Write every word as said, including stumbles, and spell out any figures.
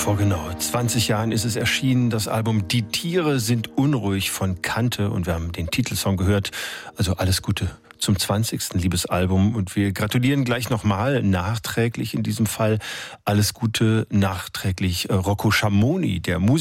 Vor genau zwanzig Jahren ist es erschienen, das Album Die Tiere sind unruhig von Kante, und wir haben den Titelsong gehört. Also alles Gute zum zwanzigsten liebes Album, und wir gratulieren gleich nochmal, nachträglich in diesem Fall, alles Gute nachträglich Rocco Schamoni, der Musiker.